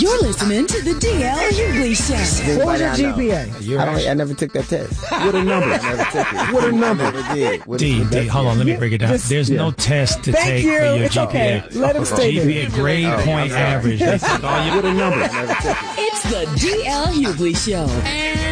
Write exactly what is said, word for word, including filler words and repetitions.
You're listening to the D L Hughley Show. What was your G P A? I, don't, I never took that test. What a number. I never took it. What a number. I never did. What, D, what D, hold on, let me break it down. Just- There's yeah. no test to Thank take you. for your It's G P A. okay. Let him stay G P A there. grade Oh, point I'm sorry. average. They took all your What a number. I never took it. It's the D L Hughley Show.